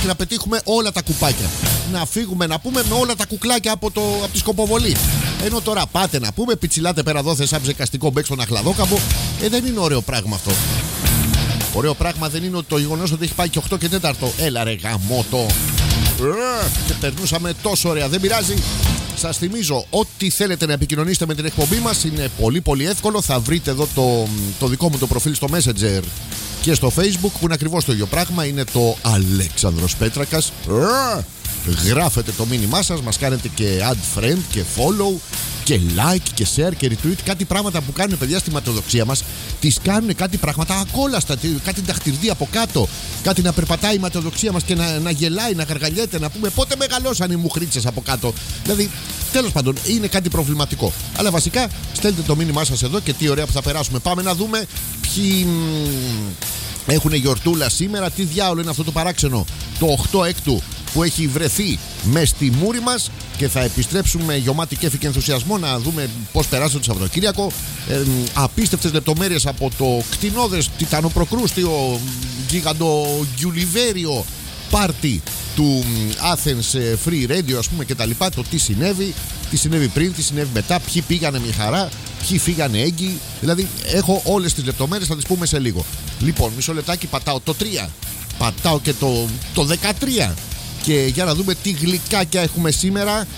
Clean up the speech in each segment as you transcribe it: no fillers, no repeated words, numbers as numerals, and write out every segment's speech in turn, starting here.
μέχρι να πετύχουμε όλα τα κουπάκια. Να φύγουμε να πούμε με όλα τα κουκλάκια από τη σκοποβολή. Ενώ τώρα πάτε να πούμε, πιτσιλάτε πέρα δόθε σαν ψεκαστικό μπέκ στον Αχλαδόκαμπο. Δεν είναι ωραίο πράγμα αυτό. Ωραίο πράγμα δεν είναι το γεγονός ότι έχει πάει και 8 και 4. Έλα ρε γαμώτο. Και περνούσαμε τόσο ωραία. Δεν πειράζει. Σας θυμίζω, ό,τι θέλετε να επικοινωνήσετε με την εκπομπή μας είναι πολύ πολύ εύκολο. Θα βρείτε εδώ το δικό μου το προφίλ στο Messenger και στο Facebook, που είναι ακριβώς το ίδιο πράγμα. Είναι το Αλέξανδρος Πέτρακας. Γράφετε το μήνυμά σας, μας κάνετε και add friend και follow και like και share και retweet. Κάτι πράγματα που κάνουν παιδιά στη ματαιοδοξία μας, τις κάνουν κάτι πράγματα ακόλαστα. Κάτι δαχτυλίδι από κάτω, κάτι να περπατάει η ματαιοδοξία μας και να γελάει, να γαργαλιέται, να πούμε πότε μεγαλώσαν οι μουχρίτσες από κάτω. Δηλαδή, τέλος πάντων, είναι κάτι προβληματικό. Αλλά βασικά, στέλνετε το μήνυμά σας εδώ και τι ωραία που θα περάσουμε. Πάμε να δούμε ποιοι έχουν γιορτούλα σήμερα. Τι διάολο είναι αυτό το παράξενο, το 8 έκτου που έχει βρεθεί μες στη μούρη μας, και θα επιστρέψουμε γεμάτη κέφι και ενθουσιασμό να δούμε πώς περάσαμε το Σαββατοκύριακο. Απίστευτες λεπτομέρειες από το κτηνώδες τιτανοπροκρούστιο γιγαντογιουλιβέριο πάρτι του Athens Free Radio, ας πούμε, και τα λοιπά. Το τι συνέβη πριν, τι συνέβη μετά, ποιοι πήγανε μια χαρά, ποιοι φύγανε έγκυοι. Δηλαδή έχω όλες τις λεπτομέρειες, θα τις πούμε σε λίγο. Λοιπόν, μισό λεπτάκι, πατάω το 3, πατάω και το 13. Και για να δούμε τι γλυκάκια έχουμε σήμερα.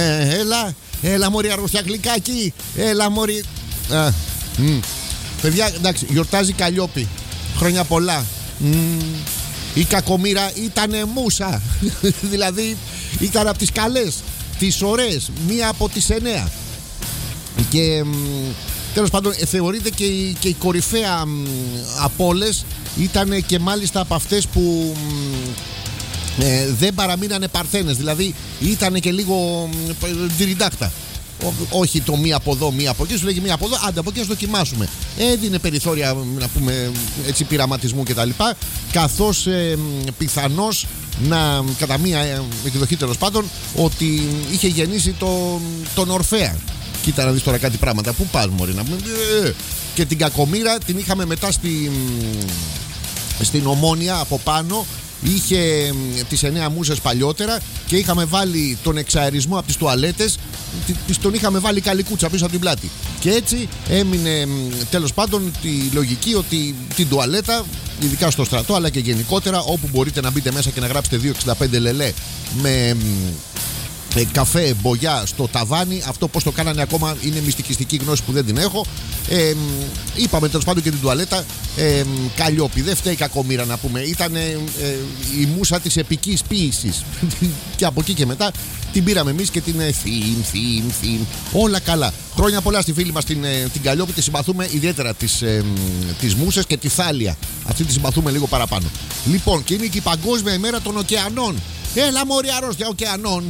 Έλα μωρή αρρωστιά γλυκάκι. Έλα μωρή. Παιδιά, εντάξει, γιορτάζει Καλλιόπη. Χρόνια πολλά. Η κακομοίρα ήτανε μούσα. Δηλαδή ήταν από τις καλές, τις ωραίες, μία από τις 9. Και τέλος πάντων θεωρείται και η κορυφαία από όλες. Ήταν και μάλιστα από αυτές που δεν παραμείνανε παρθένες. Δηλαδή ήταν και λίγο ντυριντάκτα. Όχι το μία από εδώ, μία από εκεί. Σου λέγει μία από εδώ, άντε από εκεί ας δοκιμάσουμε. Έδινε περιθώρια, να πούμε έτσι, πειραματισμού κτλ. Καθώς πιθανώς να, κατά μία εκδοχή τέλος πάντων, ότι είχε γεννήσει τον Ορφέα. Κοίτα να δεις τώρα κάτι πράγματα. Πού πας μωρή να πούμε. Και την κακομοίρα την είχαμε μετά στην Ομόνια από πάνω. Είχε τις 9 μουσες παλιότερα και είχαμε βάλει τον εξαερισμό από τις τουαλέτες, τον είχαμε βάλει καλικούτσα πίσω από την πλάτη. Και έτσι έμεινε τέλος πάντων τη λογική ότι την τουαλέτα, ειδικά στο στρατό αλλά και γενικότερα, όπου μπορείτε να μπείτε μέσα και να γράψετε 265 λελέ με καφέ μπογιά στο ταβάνι, αυτό πως το κάνανε ακόμα είναι μυστικιστική γνώση που δεν την έχω. Είπαμε τέλος πάντων και την τουαλέτα Καλλιόπη, δεν φταίει η κακομοίρα να πούμε. Ήταν η μούσα της επικής ποίησης. Και από εκεί και μετά την πήραμε εμείς και την θύμ. Όλα καλά. Χρόνια πολλά στη φίλη μας την Καλλιόπη. Τη συμπαθούμε ιδιαίτερα τις μούσες και τη Θάλια. Αυτή τη συμπαθούμε λίγο παραπάνω. Λοιπόν, και είναι και η Παγκόσμια ημέρα των ωκεανών. Έλα μωρή αρρώστια ωκεανών.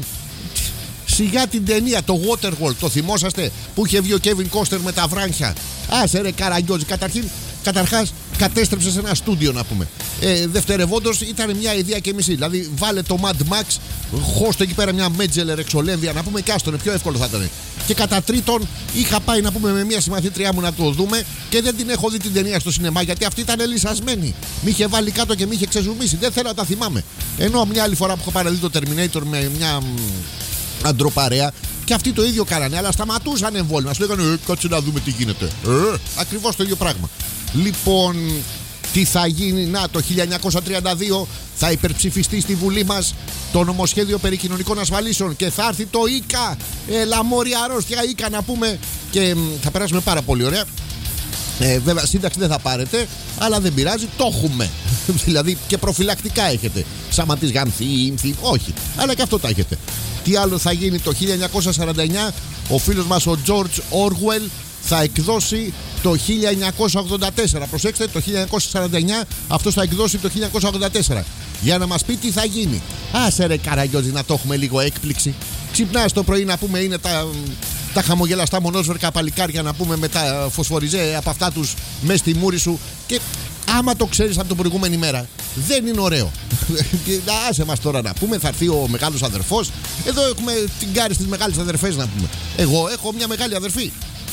Σιγά την ταινία, το Waterworld, το θυμόσαστε, που είχε βγει ο Κέβιν Κώστερ με τα βράχια. Άσε ρε Καραγκιόζη. Καταρχάς κατέστρεψε σε ένα στούντιο να πούμε. Δευτερευόντως ήταν μια ιδέα και μισή. Δηλαδή βάλε το Mad Max, χώστο εκεί πέρα μια Μέτζελερ εξολέμβια να πούμε, και άστονε, πιο εύκολο θα ήταν. Και κατά τρίτον είχα πάει να πούμε με μια συμμαθήτριά μου να το δούμε και δεν την έχω δει την ταινία στο σινεμά, γιατί αυτή ήταν λυσασμένη. Μη είχε βάλει κάτω και μη είχε ξεζουμίσει. Δεν θέλω να τα θυμάμαι. Ενώ μια άλλη φορά που έχω παραδεί το Terminator με μια αντροπαρέα, και αυτοί το ίδιο κάνανε, αλλά σταματούσαν εμβόλυμα. Σου λέγανε κάτσε να δούμε τι γίνεται. Ακριβώς το ίδιο πράγμα. Λοιπόν, τι θα γίνει? Να, το 1932 θα υπερψηφιστεί στη Βουλή μας το νομοσχέδιο περί κοινωνικών ασφαλίσεων και θα έρθει το ΙΚΑ. Έλα μωρή αρρώστια ΙΚΑ να πούμε, και θα περάσουμε πάρα πολύ ωραία. Βέβαια σύνταξη δεν θα πάρετε, αλλά δεν πειράζει, το έχουμε. Δηλαδή και προφυλακτικά έχετε. Σαματής γανθή, όχι, αλλά και αυτό το έχετε. Τι άλλο θα γίνει? Το 1949 ο φίλος μας ο George Orwell θα εκδώσει το 1984. Προσέξτε, το 1949 αυτός θα εκδώσει το 1984. Για να μας πει τι θα γίνει. Άσε ρε Καραγκιόζη να το έχουμε λίγο έκπληξη. Ξυπνάς το πρωί να πούμε, είναι τα χαμογελαστά μονόσβερκα παλικάρια να πούμε, με τα φωσφοριζέ από αυτά τους μες στη μούρη σου, και άμα το ξέρεις από την προηγούμενη μέρα δεν είναι ωραίο. Άσε μας τώρα να πούμε, θα έρθει ο μεγάλος αδερφός. Εδώ έχουμε την κάρη στις μεγάλες αδερφές να πούμε. Εγώ έχω μια μεγάλη αδερφή,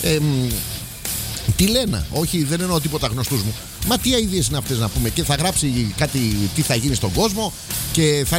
τη Λένα, όχι δεν εννοώ τίποτα γνωστούς μου. Μα τι αηδίες είναι αυτές να πούμε, και θα γράψει κάτι τι θα γίνει στον κόσμο και θα